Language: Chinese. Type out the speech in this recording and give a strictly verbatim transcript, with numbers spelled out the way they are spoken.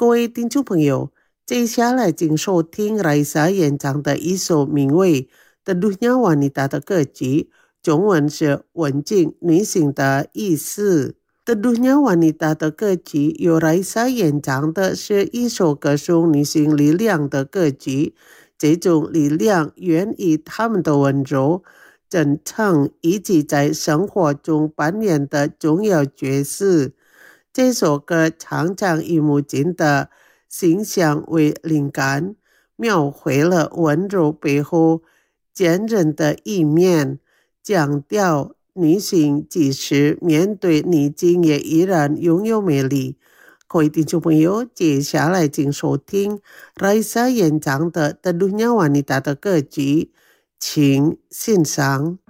各位听众朋友，接下来请收听 Raisa 演唱的一首名为《Teduhnya Wanita的歌集》，中文是文静女性的意思。Teduhnya Wanita的歌集由 Raisa 演唱的是一首歌颂女性力量的歌集，这种力量源于她们的温柔、真诚以及在生活中扮演的重要角色。这首歌常常以母亲的形象为灵感，描绘了温柔背后坚韧的一面，强调女性即使面对逆境也依然拥有魅力。各位听众朋友，接下来请收听 Raisa 演唱的《Teduhnya Wanita的歌集》，请欣赏。